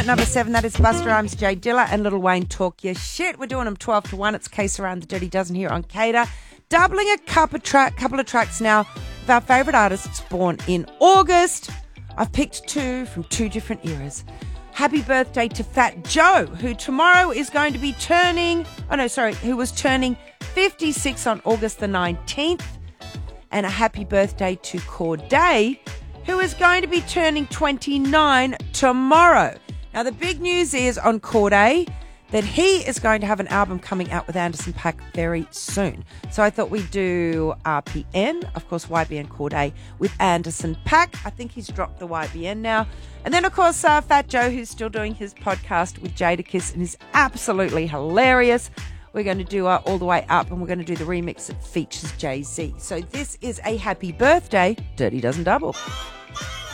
Number 7, that is Busta Rhymes, Jay Dilla, and Lil Wayne, Talk Your Shit. We're doing them 12 to 1. It's Case Around the Dirty Dozen here on Cater. Doubling a couple of tracks now of our favourite artists born in August. I've picked 2 from 2 different eras. Happy birthday to Fat Joe, who tomorrow is going to be who was turning 56 on August the 19th. And a happy birthday to Corday, who is going to be turning 29 tomorrow. Now, the big news is on Corday that he is going to have an album coming out with Anderson .Paak very soon. So I thought we'd do RPN, of course, YBN Corday with Anderson .Paak. I think he's dropped the YBN now. And then, of course, Fat Joe, who's still doing his podcast with Jadakiss and is absolutely hilarious. We're going to do All the Way Up, and we're going to do the remix that features Jay-Z. So this is a happy birthday, Dirty Dozen Double.